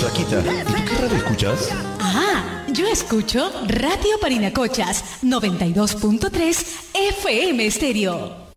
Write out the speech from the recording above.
flaquita, ¿y tú qué radio escuchas? Ah, yo escucho Radio Parinacochas 92.3 FM Estéreo.